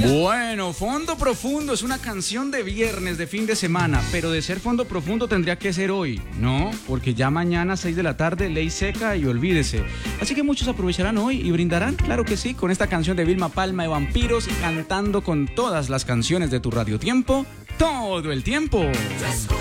Bueno, Fondo Profundo es una canción de viernes, de fin de semana, pero de ser Fondo Profundo tendría que ser hoy, ¿no? Porque ya mañana 6 de la tarde, ley seca y olvídese. Así que muchos aprovecharán hoy y brindarán, claro que sí, con esta canción de Vilma Palma de Vampiros y cantando con todas las canciones de tu Radio Tiempo todo el tiempo.